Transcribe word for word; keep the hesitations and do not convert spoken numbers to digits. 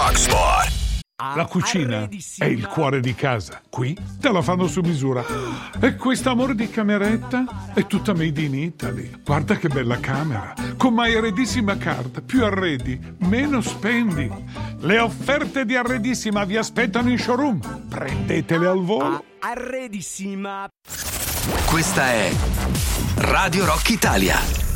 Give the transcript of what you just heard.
Rock Sport. La cucina è il cuore di casa. Qui te la fanno su misura. E quest'amore di cameretta è tutta made in Italy. Guarda che bella camera. Con My Arredissima Card. Più arredi, meno spendi. Le offerte di Arredissima vi aspettano in showroom. Prendetele al volo. Arredissima. Questa è Radio Rock Italia.